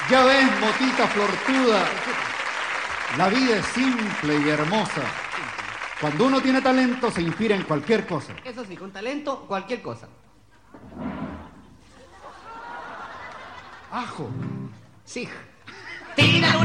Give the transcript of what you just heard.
Ya ves, motita flortuda, la vida es simple y hermosa. Cuando uno tiene talento, se inspira en cualquier cosa. Eso sí, con talento, cualquier cosa. Ajo. Sí. Tira una